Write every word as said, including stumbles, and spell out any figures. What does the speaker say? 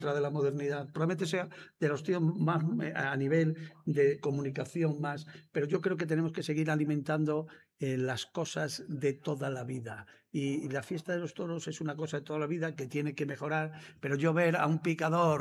de la modernidad. Probablemente sea de los tíos más eh, a nivel de comunicación más, pero yo creo que tenemos que seguir alimentando eh, las cosas de toda la vida. Y, y la fiesta de los toros es una cosa de toda la vida que tiene que mejorar, pero yo ver a un picador